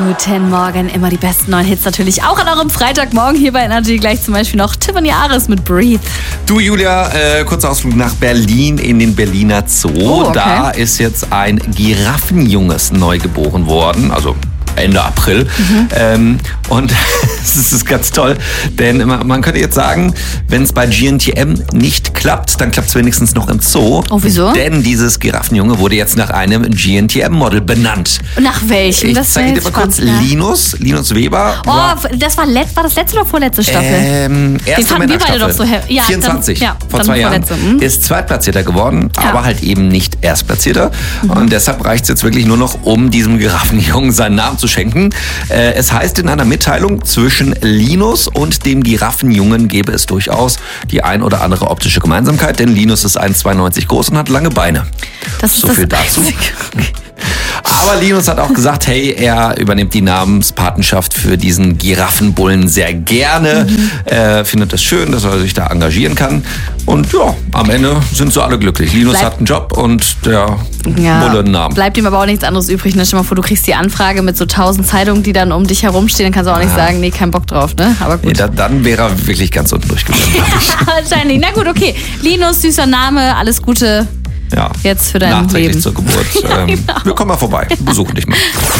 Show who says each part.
Speaker 1: Guten Morgen, immer die besten neuen Hits natürlich auch an eurem Freitagmorgen hier bei Energy. Gleich zum Beispiel noch Tiffany Ares mit Breathe.
Speaker 2: Du Julia, kurzer Ausflug nach Berlin in den Berliner Zoo.
Speaker 1: Oh, okay.
Speaker 2: Da ist jetzt ein Giraffenjunges neu geboren worden, also Ende April. Und es ist ganz toll, denn man könnte jetzt sagen, wenn es bei GNTM nicht klappt, dann klappt es wenigstens noch im Zoo.
Speaker 1: Oh, wieso?
Speaker 2: Denn dieses Giraffenjunge wurde jetzt nach einem GNTM-Model benannt.
Speaker 1: Nach welchem?
Speaker 2: Ich zeige dir mal kurz Linus Weber.
Speaker 1: war das letzte oder vorletzte Staffel?
Speaker 2: Erste
Speaker 1: fanden wir beide doch so
Speaker 2: 24, vor 2 Jahren.
Speaker 1: vorletzte.
Speaker 2: Ist Zweitplatzierter geworden, aber halt eben nicht Erstplatzierter. Und deshalb reicht es jetzt wirklich nur noch, um diesem Giraffenjungen seinen Namen zu schenken. Es heißt in einer Mitteilung, zwischen Linus und dem Giraffenjungen gäbe es durchaus die ein oder andere optische Gemeinsamkeit, denn Linus ist 1,92 groß und hat lange Beine.
Speaker 1: Das ist
Speaker 2: so viel dazu. Aber Linus hat auch gesagt, hey, er übernimmt die Namenspatenschaft für diesen Giraffenbullen sehr gerne. Er findet es schön, dass er sich da engagieren kann. Und ja, am Ende sind so alle glücklich. Linus hat einen Job und der Bulle einen Namen.
Speaker 1: Bleibt ihm aber auch nichts anderes übrig. Ne? Stell dir mal vor, du kriegst die Anfrage mit so 1000 Zeitungen, die dann um dich herumstehen. Dann kannst du auch nicht sagen, nee, kein Bock drauf. Ne? Aber gut.
Speaker 2: Nee, dann wäre er wirklich ganz unten durchgegangen.
Speaker 1: Wahrscheinlich. Na gut, okay. Linus, süßer Name, alles Gute.
Speaker 2: Ja,
Speaker 1: jetzt für dein
Speaker 2: nachträglich
Speaker 1: Leben.
Speaker 2: zur Geburt.
Speaker 1: Ja, genau.
Speaker 2: Wir kommen mal vorbei, besuchen dich mal.